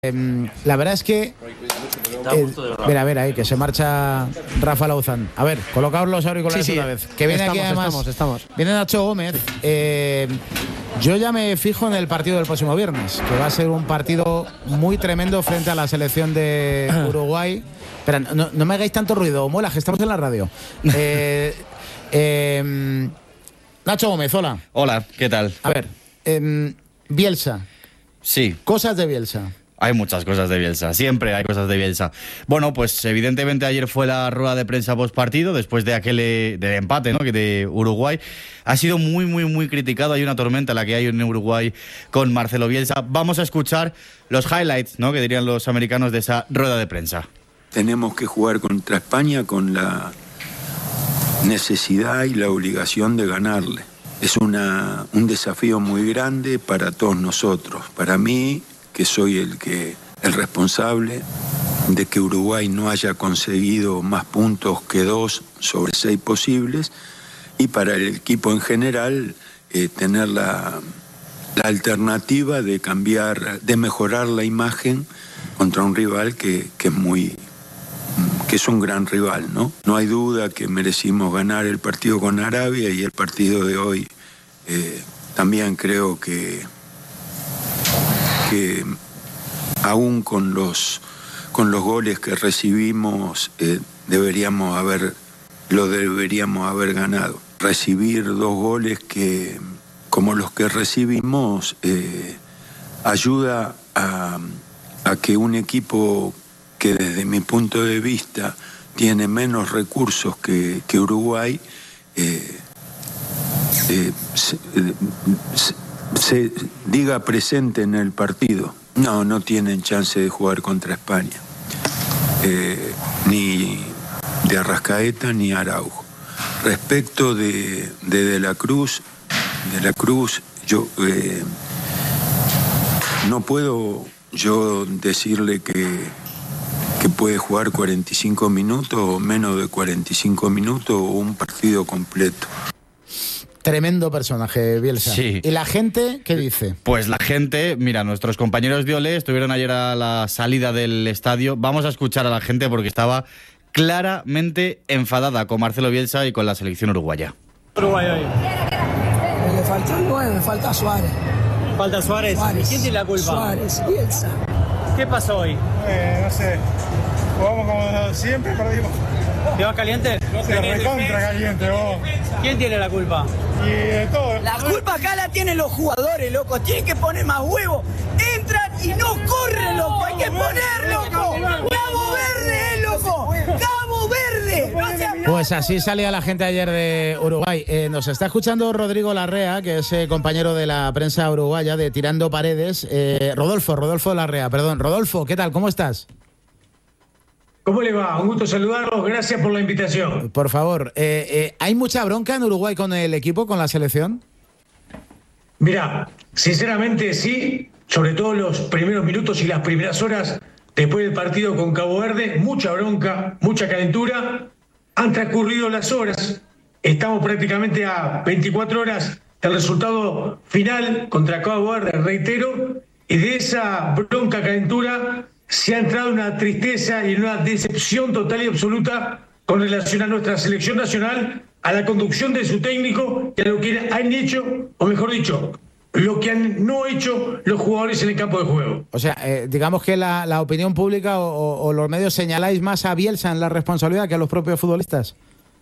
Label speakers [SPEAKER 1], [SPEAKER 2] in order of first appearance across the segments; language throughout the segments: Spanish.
[SPEAKER 1] La verdad es que a ver ahí, que se marcha Rafa Lauzán. A ver, colocaos los auriculares otra vez. Que viene aquí además.
[SPEAKER 2] Estamos.
[SPEAKER 1] Viene Nacho Gómez. Yo ya me fijo en el partido del próximo viernes, que va a ser un partido muy tremendo frente a la selección de Uruguay. Espera, no me hagáis tanto ruido, mola, que estamos en la radio. Nacho Gómez, hola.
[SPEAKER 3] Hola, ¿qué tal?
[SPEAKER 1] A ver, Bielsa.
[SPEAKER 3] Sí.
[SPEAKER 1] Cosas de Bielsa.
[SPEAKER 3] Hay muchas cosas de Bielsa, siempre hay cosas de Bielsa. Bueno, pues evidentemente ayer fue la rueda de prensa post partido, después de aquel del empate, ¿no?, que de Uruguay. Ha sido muy criticado, hay una tormenta la que hay en Uruguay con Marcelo Bielsa. Vamos a escuchar los highlights, ¿no?, que dirían los americanos de esa rueda de prensa.
[SPEAKER 4] Tenemos que jugar contra España con la necesidad y la obligación de ganarle. Es un desafío muy grande para todos nosotros, para mí, que soy el responsable de que Uruguay no haya conseguido más puntos que 2 sobre 6 posibles, y para el equipo en general tener la alternativa de cambiar, de mejorar la imagen contra un rival que es un gran rival, ¿no? No hay duda que merecimos ganar el partido con Arabia, y el partido de hoy también creo que aún con los goles que recibimos deberíamos haber ganado. Recibir 2 goles como los que recibimos ayuda a que un equipo que desde mi punto de vista tiene menos recursos que Uruguay se diga presente en el partido. No tienen chance de jugar contra España, ni de Arrascaeta ni Araujo. Respecto de la Cruz, yo no puedo yo decirle que puede jugar 45 minutos o menos de 45 minutos o un partido completo.
[SPEAKER 1] Tremendo personaje, Bielsa.
[SPEAKER 3] Sí.
[SPEAKER 1] ¿Y la gente qué dice?
[SPEAKER 3] Pues la gente, mira, nuestros compañeros de Olé estuvieron ayer a la salida del estadio. Vamos a escuchar a la gente porque estaba claramente enfadada con Marcelo Bielsa y con la selección uruguaya.
[SPEAKER 5] Uruguay hoy.
[SPEAKER 6] Le falta el 9, falta Suárez.
[SPEAKER 5] ¿Falta Suárez? ¿Y quién tiene la culpa?
[SPEAKER 6] Suárez, Bielsa.
[SPEAKER 5] ¿Qué pasó hoy?
[SPEAKER 7] No sé. Jugamos como siempre, perdimos.
[SPEAKER 5] ¿Te vas caliente?
[SPEAKER 7] Se recontra caliente, vos.
[SPEAKER 5] ¿Quién tiene la culpa?
[SPEAKER 7] Y de todo.
[SPEAKER 6] La culpa acá la tienen los jugadores, loco. Tienen que poner más huevos. Entran y no corren, loco. Hay que poner, loco. Cabo Verde, loco. Cabo Verde.
[SPEAKER 1] Pues así salía la gente ayer de Uruguay. Nos está escuchando Rodrigo Larrea, que es compañero de la prensa uruguaya de Tirando Paredes. Rodolfo Larrea, perdón. Rodolfo, ¿qué tal? ¿Cómo estás?
[SPEAKER 8] ¿Cómo le va? Un gusto saludarlos. Gracias por la invitación.
[SPEAKER 1] Por favor, ¿hay mucha bronca en Uruguay con el equipo, con la selección?
[SPEAKER 8] Mirá, sinceramente sí, sobre todo los primeros minutos y las primeras horas después del partido con Cabo Verde, mucha bronca, mucha calentura. Han transcurrido las horas, estamos prácticamente a 24 horas del resultado final contra Cabo Verde, reitero, y de esa bronca, calentura, se ha entrado en una tristeza y en una decepción total y absoluta con relación a nuestra selección nacional, a la conducción de su técnico y a lo que han hecho, o mejor dicho, lo que han no hecho los jugadores en el campo de juego.
[SPEAKER 1] O sea, digamos que la opinión pública o los medios señaláis más a Bielsa en la responsabilidad que a los propios futbolistas.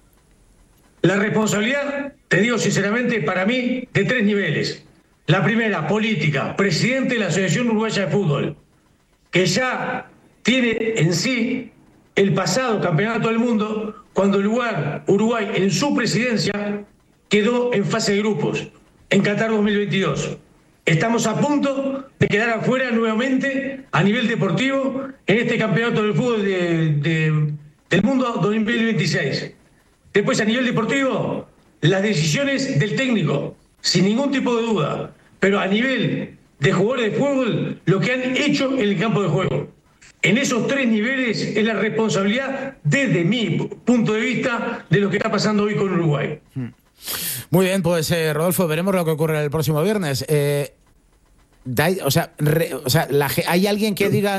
[SPEAKER 8] La responsabilidad, te digo sinceramente, para mí, de 3 niveles. La primera, política, presidente de la Asociación Uruguaya de Fútbol, que ya tiene en sí el pasado campeonato del mundo, cuando Uruguay en su presidencia quedó en fase de grupos, en Qatar 2022. Estamos a punto de quedar afuera nuevamente a nivel deportivo en este campeonato del fútbol del mundo 2026. Después, a nivel deportivo, las decisiones del técnico, sin ningún tipo de duda, pero a nivel de jugadores de fútbol, lo que han hecho en el campo de juego. En esos 3 niveles es la responsabilidad, desde mi punto de vista, de lo que está pasando hoy con Uruguay.
[SPEAKER 1] Muy bien, pues Rodolfo, veremos lo que ocurre el próximo viernes. o sea, ¿hay alguien que diga